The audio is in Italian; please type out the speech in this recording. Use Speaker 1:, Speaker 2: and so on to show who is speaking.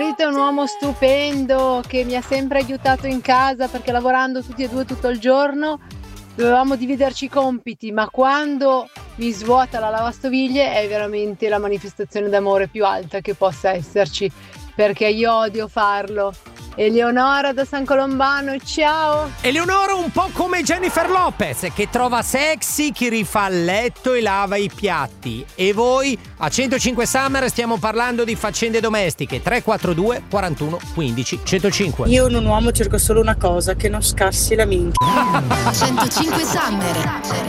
Speaker 1: marito è un uomo stupendo che mi ha sempre aiutato in casa perché lavorando tutti e due tutto il giorno dovevamo dividerci i compiti, ma quando mi svuota la lavastoviglie è veramente la manifestazione d'amore più alta che possa esserci, perché io odio farlo. Eleonora da San Colombano, ciao!
Speaker 2: Eleonora un po' come Jennifer Lopez, che trova sexy chi rifà il letto e lava i piatti. E voi a 105 Summer stiamo parlando di faccende domestiche. 342 41 15 105.
Speaker 3: Io in un uomo cerco solo una cosa, che non scassi la minchia.
Speaker 4: 105 Summer.